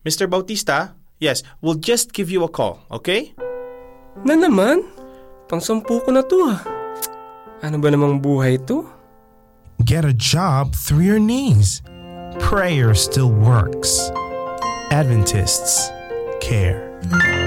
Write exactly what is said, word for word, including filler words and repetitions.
Mister Bautista, yes, we'll just give you a call, okay? Na naman? Pang-sampu ko na to ah. Ano ba namang buhay to? Get a job through your knees. Prayer still works. Adventists care.